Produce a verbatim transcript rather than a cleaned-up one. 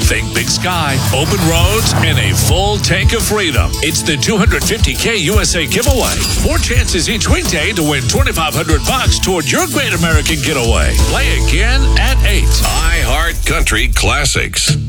Think big sky, open roads, and a full tank of freedom. It's the two hundred fifty K U S A giveaway. Four chances each weekday to win twenty-five hundred bucks toward your Great American Getaway. Play again at eight. iHeart Country Classics.